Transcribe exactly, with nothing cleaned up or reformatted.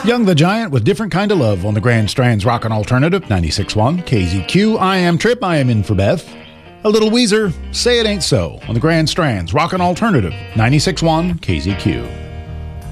Young the Giant with Different Kind of Love on the Grand Strand's Rockin' Alternative, ninety-six point one K Z Q. I am Trip, I am in for Beth. A little Weezer, Say It Ain't So on the Grand Strand's Rockin' Alternative, ninety-six point one K Z Q.